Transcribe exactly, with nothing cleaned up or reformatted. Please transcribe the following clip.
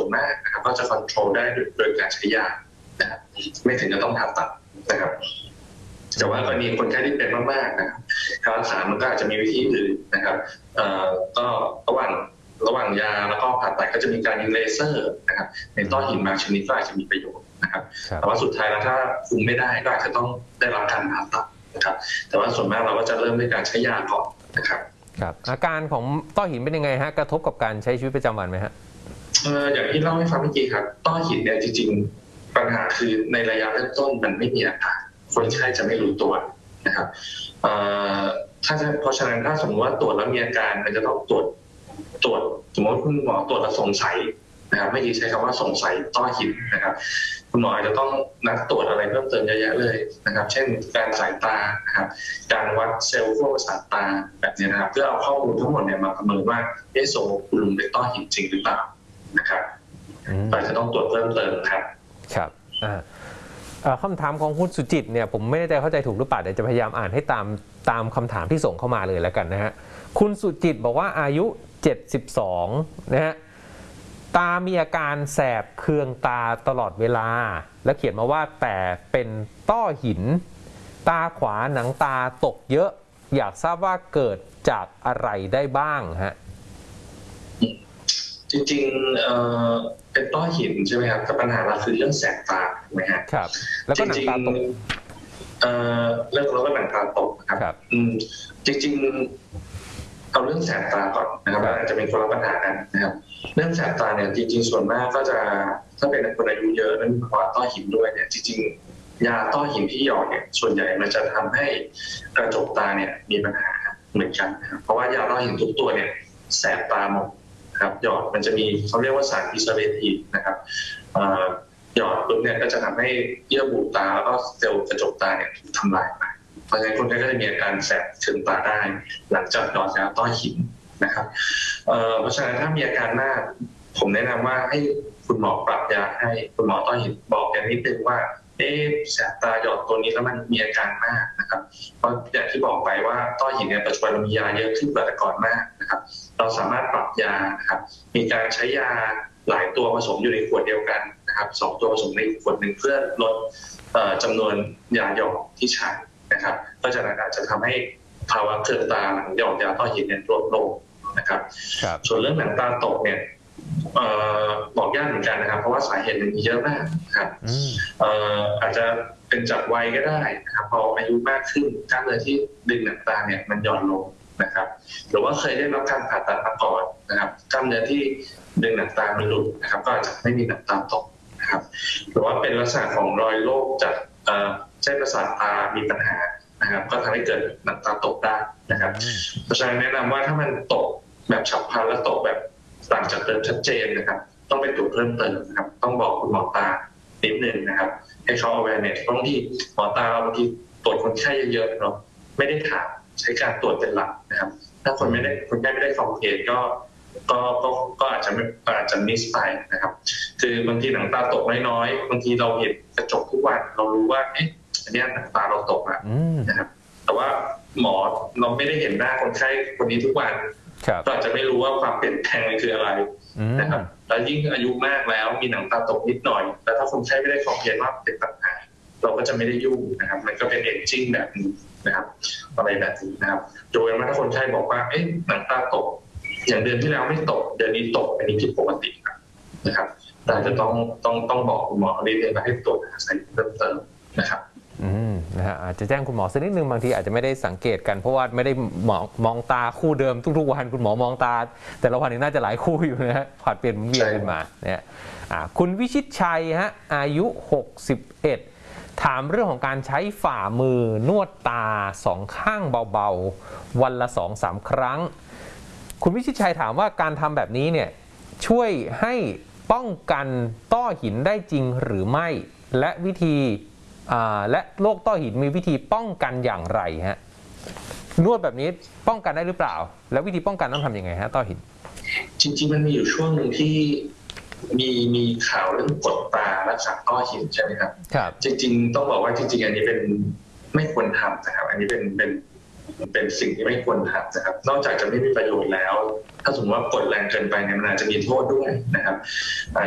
วนมากนะครับก็จะควบคุมได้โดยการใช้ยานะครับไม่ถึงจะต้องผ่าตัดนะครับแต่ว่ากรณีคนไข้ที่เป็นมากๆนะครับการรักษามันก็อาจจะมีวิธีอื่นนะครับก็ระหว่างระหว่างยาแล้วก็ผ่าตัดก็จะมีการยิงเลเซอร์นะครับในต้อหินบางชนิดก็อาจจะมีประโยชน์นะครับแต่ว่าสุดท้ายแล้วถ้าคุมไม่ได้ก็อาจจะต้องได้รับการผ่าตัดนะครับแต่ว่าส่วนมากเราก็จะเริ่มด้วยการใช้ยาก่อนนะครับครับอาการของต้อหินเป็นยังไงฮะกระทบกับการใช้ชีวิตประจำวันไหมฮะเอ่ออย่างที่เล่าให้ฟังเมื่อกี้ครับต้อหินเนี่ยจริงๆปัญหาคือในระยะเริ่มต้นมันไม่มีอาการคนไข้จะไม่รู้ตัวนะครับเอ่อถ้าเพราะฉะนั้นถ้าสมมติว่าตรวจแล้วมีอาการมันจะต้องตรวจตรวจสมมติคุณหมอตรวจแล้วสงสัยนะครับไม่ดีใช้คำว่าสงสัยต้อหินนะครับคุณหมออาจจะต้องนัดตรวจอะไรเพิ่มเติมเยอะแยะเลยนะครับเช่นการสายตานะครับการวัดเซลล์ขั้วประสาทตาแบบนี้นะครับเพื่อเอาข้อมูลทั้งหมดเนี่ยมาประเมินว่าเอ๊ะสมมติคุณลุงเป็นต้อหินจริงหรือเปล่านะครับอาจจะต้องตรวจเพิ่มเติมครับครับอ่าคำถามของคุณสุจิตเนี่ยผมไม่แน่ใจเข้าใจถูกหรือเปล่าเดี๋ยวจะพยายามอ่านให้ตามตามคำถามที่ส่งเข้ามาเลยแล้วกันนะฮะคุณสุจิตบอกว่าอายุเจ็ดสิบสองนะฮะตามีอาการแสบเคืองตาตลอดเวลาและเขียนมาว่าแต่เป็นต้อหินตาขวาหนังตาตกเยอะอยากทราบว่าเกิดจากอะไรได้บ้างฮะจริงๆเอ่อเป็นต้อหินใช่ไหมครับแต่ปัญหาหลักคือเรื่องแสบตาถูกไหมฮะครับแล้วก็หนังตาตกเอ่อเรื่องแล้วก็หนังตาตกนะครับอืมจริงๆเอาเรื่องแสบตาก่อนนะครับอาจจะเป็นคนละปัญหากันนะครับเรื่องแสบตาเนี่ยจริงๆส่วนมากก็จะถ้าเป็นคนอายุเยอะแล้วมีภาวะต้อหินด้วยเนี่ยจริงๆยาต้อหินที่หยอดเนี่ยส่วนใหญ่มันจะทำให้กระจกตาเนี่ยมีปัญหาเหมือนกันนะครับเพราะว่ายาต้อหินทุกตัวเนี่ยแสบตาหมดครับหยอดมันจะมีเขาเรียกว่าสารพิเซเวทีฟนะครับหยอดปุ๊บเนี่ยก็จะทำให้เยื่อบุตาแล้วก็เซลล์กระจกตาเนี่ยถูกทำลายไปเพราะฉะนั้นคนไข้ก็จะมีอาการแสบเคืองตาได้หลังจากหยอดยาต้อหินนะครับเพราะฉะนั้นถ้ามีอาการมากผมแนะนำว่าให้คุณหมอปรับยาให้คุณหมอต้อหินบอกอย่างนิดนึงว่าเอ๊ะแสบตาหยอดตัวนี้แล้วมันมีอาการมากนะครับเพราะอย่างที่บอกไปว่าต้อหินเนี่ยปัจจุบันมียาเยอะขึ้นกว่าแต่ก่อนมากนะครับเราสามารถปรับยานะครับมีการใช้ยาหลายตัวผสมอยู่ในขวดเดียวกันนะครับสองตัวผสมในขวดหนึ่งเพื่อลดจำนวนยาหยอดที่ใช้นะครับก็จะอาจจะทำให้ภาวะเคืองตาหลังหยอดยาต้อหินเนี่ยลดลงนะครับส่วนเรื่องหนังตาตกเนี่ยบอกยากเหมือนกันนะครับเพราะว่าสาเหตุมันมีเยอะมากครับอาจจะเป็นจากวัยก็ได้นะครับพออายุมากขึ้นกล้ามเนื้อที่ดึงหนังตาเนี่ยมันหย่อนลงนะครับหรือว่าเคยได้รับการผ่าตัดมาก่อนนะครับกล้ามเนื้อที่ดึงหนังตามันหลุดนะครับก็อาจจะไม่มีหนังตาตกนะครับหรือว่าเป็นลักษณะของรอยโรคจากเส้นประสาทตามีปัญหานะครับก็ทำให้เกิดหนังตาตกได้นะครับเพราะฉะนั้นแนะนำว่าถ้ามันตกแบบฉับพลันและตกแบบต่างจากเดิมชัดเจนนะครับต้องไปตรวจเพิ่มเติมนะครับต้องบอกคุณหมอตานิดนึงนะครับให้เขา awareness บางทีหมอตาบางทีตรวจคนไข้เยอะๆเนาะไม่ได้ถามใช้การตรวจเป็นหลักนะครับถ้าคนไม่ได้คนไข้ไม่ได้ฟังเพจก็ก็ก็ก็อาจจะอาจจะมิสไปนะครับคือบางทีหนังตาตกน้อยๆบางทีเราเห็นกระจกทุกวันเรารู้ว่าเอ๊ะอันนี้หนังตาเราตกแล้วนะครับแต่ว่าหมอเราไม่ได้เห็นหน้าคนไข้คนนี้ทุกวันก็อาจจะไม่รู้ว่าความเปลี่ยนแปลงมันคืออะไรนะครับแล้วยิ่งอายุมากแล้วมีหนังตาตกนิดหน่อยแต่ถ้าคนไข้ไม่ได้ฟังเพจว่าเป็นปัญหาเราก็จะไม่ได้ยุ่งนะครับมันก็เป็นเอจจิ้งแบบนี้นะครับอะไรแบบนี้นะครับโดยว่าถ้าคนไข้บอกว่าเอ๊ะหนังตาตกอย่างเดือนที่แล้วไม่ตกเดือนนี้ตกอันนี้ผิดปกตินะครับแต่จะต้องต้องต้องบอกคุณหมอเรียนมาให้ตรวจหาสาเหตุเพิ่มเติมนะครับอืมนะฮะอาจจะแจ้งคุณหมอสักนิดนึงบางทีอาจจะไม่ได้สังเกตกันเพราะว่าไม่ได้มองมองตาคู่เดิมทุกๆวันคุณหมอมองตาแต่ละวันนี้น่าจะหลายคู่อยู่นะฮะผลัดเปลี่ยนหมุนเวียนกันมาเนี่ยคุณวิชิตชัยฮะอายุหกสิบเอ็ดถามเรื่องของการใช้ฝ่ามือนวดตาสองข้างเบาๆวันละ สองถึงสาม ครั้งคุณวิชิตชัยถามว่าการทำแบบนี้เนี่ยช่วยให้ป้องกันต้อหินได้จริงหรือไม่และวิธีและโรคต้อหินมีวิธีป้องกันอย่างไรฮะนวดแบบนี้ป้องกันได้หรือเปล่าแล้ววิธีป้องกันต้องทำยังไงฮะต้อหินจริงๆมันมีอยู่ช่วงหนึ่งที่มีมีข่าวเรื่องกดตารักษาต้อหินใช่ไหมครับครับจริงๆต้องบอกว่าจริงๆอันนี้เป็นไม่ควรทำนะครับอันนี้เป็นเป็นเป็นสิ่งที่ไม่ควรทำนะครับนอกจากจะไม่มีประโยชน์แล้วถ้าสมมติว่ากดแรงเกินไปเนี่ยมันอาจจะมีโทษด้วยนะครับอา